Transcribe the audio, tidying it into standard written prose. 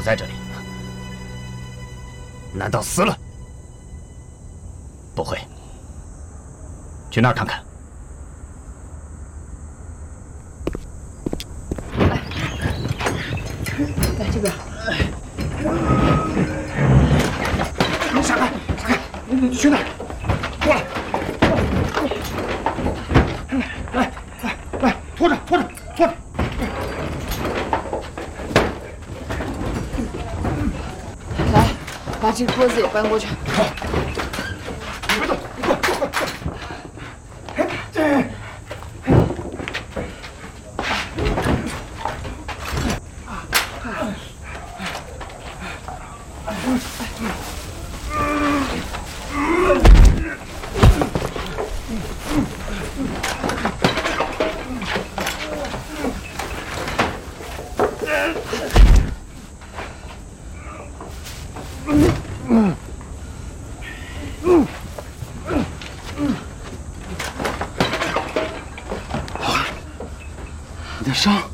不在这里？难道死了？不会。去那儿看看。 来这边。 你闪开，闪开！你去哪儿？过来！来，拖着！ 来，把这个桌子也搬过去。 好，你别动，你过。你的伤